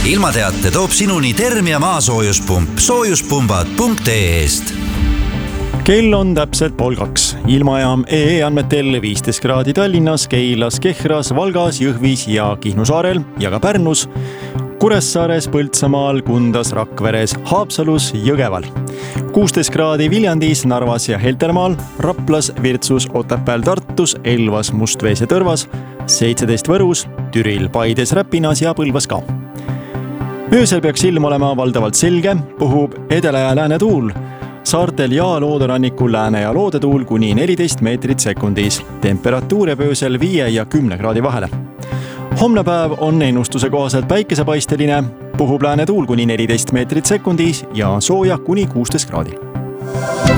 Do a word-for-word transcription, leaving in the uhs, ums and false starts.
ilmateate toob sinuni Termia maasoojuspump soojuspumbad punkt ee-st. Kell on täpselt pool kaks. Ilmajaam E E andmetel viisteist kraadi Tallinnas, Keilas, Kehras, Valgas, Jõhvis ja Kihnu saarel ja ka Pärnus, Kuressaares, Põltsamaal, Kundas, Rakveres, Haapsalus, Jõgeval. kuusteist kraadi Viljandis, Narvas ja Heltermaal, Raplas, Virtsus, Otepääl, Tartus, Elvas, Mustvees ja Tõrvas, seitseteist Võrus, Türil, Paides, Räpinas ja Põlvas ka. Öösel peaks ilm olema valdavalt selge, puhub edela- ja lääne tuul. Saartel ja looderannikul lääne- ja loodetuul kuni neliteist meetrit sekundis. Temperatuur jääb öösel viie ja kümne kraadi vahele. Homne päev on ennustuse kohaselt päikesepaisteline, puhub lääne tuul kuni neliteist meetrit sekundis ja sooja kuni kuusteist kraadi.